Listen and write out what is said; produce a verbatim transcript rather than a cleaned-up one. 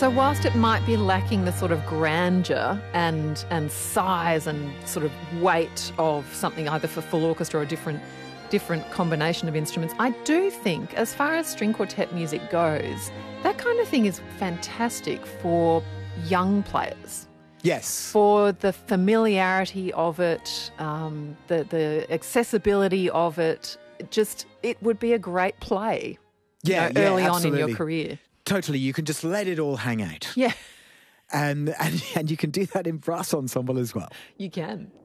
So whilst it might be lacking the sort of grandeur and and size and sort of weight of something either for full orchestra or a different different combination of instruments, I do think as far as string quartet music goes, that kind of thing is fantastic for young players. Yes. For the familiarity of it, um, the, the accessibility of it, just it would be a great play Yeah, you know, yeah, early on in absolutely. your career. Totally. You can just let it all hang out. Yeah, And, and, and you can do that in brass ensemble as well. you can.